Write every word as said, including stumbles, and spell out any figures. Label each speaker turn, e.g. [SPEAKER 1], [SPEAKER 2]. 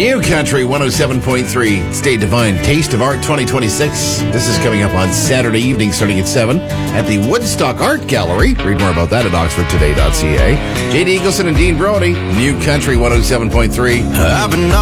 [SPEAKER 1] New Country one oh seven point three. Stay Divine Taste of Art twenty twenty-six. This is coming up on Saturday evening starting at seven at the Woodstock Art Gallery. Read more about that at oxford today dot c a. J D Eagleson and Dean Brody. New Country one oh seven point three.
[SPEAKER 2] I've been